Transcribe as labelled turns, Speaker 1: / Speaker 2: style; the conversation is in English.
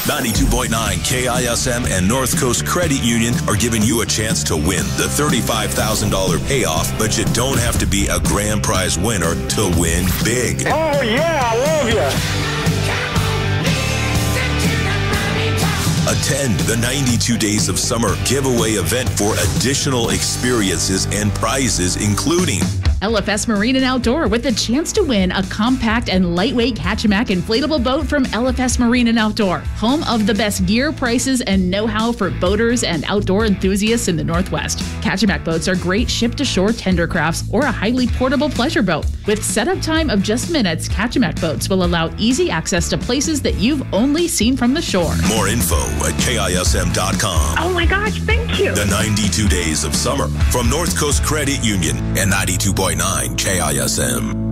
Speaker 1: 92.9 KISM and North Coast Credit Union are giving you a chance to win the $35,000 payoff, but you don't have to be a grand prize winner to win big.
Speaker 2: Oh, yeah, I love you.
Speaker 1: Attend the 92 Days of Summer giveaway event for additional experiences and prizes, including
Speaker 3: LFS Marine and Outdoor with a chance to win a compact and lightweight Kachemak inflatable boat from LFS Marine and Outdoor, home of the best gear, prices, and know-how for boaters and outdoor enthusiasts in the Northwest. Kachemak boats are great ship-to-shore tender crafts or a highly portable pleasure boat. With setup time of just minutes, Kachemak boats will allow easy access to places that you've only seen from the shore.
Speaker 1: More info at KISM.com.
Speaker 4: Oh my gosh, thank you.
Speaker 1: The 92 Days of Summer from North Coast Credit Union and 92.9 KISM.